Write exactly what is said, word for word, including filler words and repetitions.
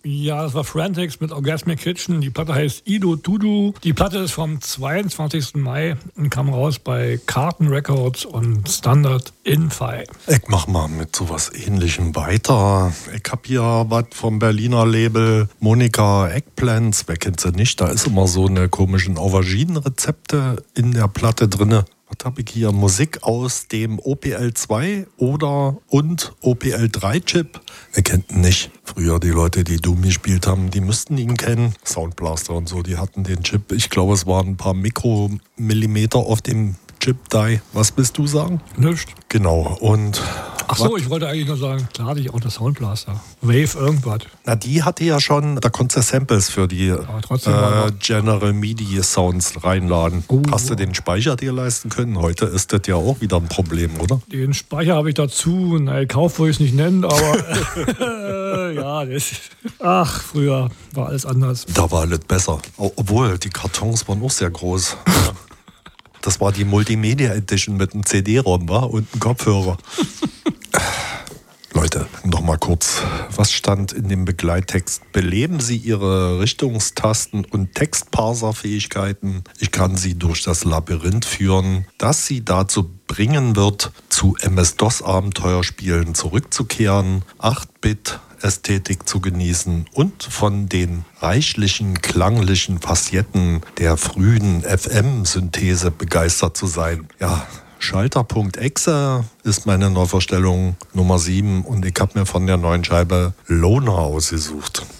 Ja, das war Frantics mit Orgasmic Kitchen. Die Platte heißt Ido Dudu. Die Platte ist vom zweiundzwanzigsten Mai und kam raus bei Carton Records und Standard Infi. Ich mach mal mit sowas Ähnlichem weiter. Ich hab hier was vom Berliner Label Monika Eggplants. Wer kennt sie nicht? Da ist immer so eine komischen Auberginen-Rezepte in der Platte drinne. Was habe ich hier? Musik aus dem O P L zwei oder und O P L drei Chip. Wer kennt ihn nicht? Früher die Leute, die Doom gespielt haben, die müssten ihn kennen. Soundblaster und so, die hatten den Chip. Ich glaube, es waren ein paar Mikromillimeter auf dem Chip-Die. Was willst du sagen? Nichts. Genau. Und Ach so, ich wollte eigentlich nur sagen, klar hatte ich auch das Soundblaster. Wave irgendwas. Na, die hatte ja schon, da konntest du Samples für die äh, General MIDI Sounds reinladen. Uh, Hast du den Speicher dir leisten können? Heute ist das ja auch wieder ein Problem, oder? Den Speicher habe ich dazu. Na, Kauf wollte ich es nicht nennen, aber ja, das, ach, früher war alles anders. Da war alles besser. Obwohl, die Kartons waren auch sehr groß. Das war die Multimedia Edition mit einem C D-ROM, wa? Und einem Kopfhörer. Leute, noch mal kurz. Was stand in dem Begleittext? Beleben Sie Ihre Richtungstasten und Textparser-Fähigkeiten. Ich kann Sie durch das Labyrinth führen, das Sie dazu bringen wird, zu M S-DOS-Abenteuerspielen zurückzukehren, acht Bit Ästhetik zu genießen und von den reichlichen klanglichen Facetten der frühen F M-Synthese begeistert zu sein. Ja, Schalter.exe ist meine Neuvorstellung Nummer sieben und ich habe mir von der neuen Scheibe Loner ausgesucht.